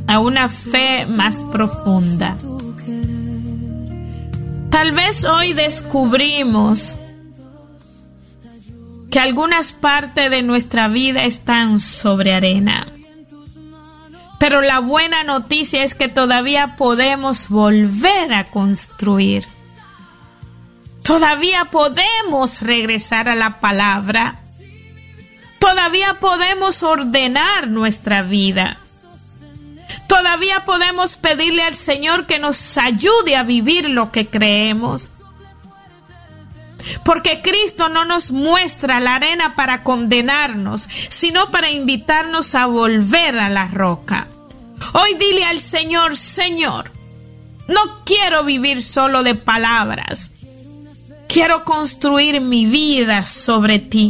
a una fe más profunda. Tal vez hoy descubrimos que algunas partes de nuestra vida están sobre arena. Pero la buena noticia es que todavía podemos volver a construir. Todavía podemos regresar a la palabra. Todavía podemos ordenar nuestra vida. Todavía podemos pedirle al Señor que nos ayude a vivir lo que creemos. Porque Cristo no nos muestra la arena para condenarnos, sino para invitarnos a volver a la roca. Hoy dile al Señor: Señor, no quiero vivir solo de palabras. Quiero construir mi vida sobre ti.